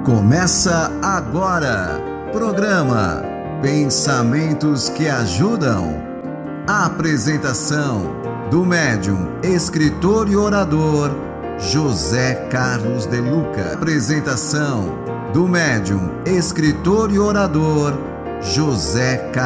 Começa agora, programa Pensamentos que Ajudam. Apresentação do médium, escritor e orador José Carlos de Luca. Apresentação do médium, escritor e orador José Carlos.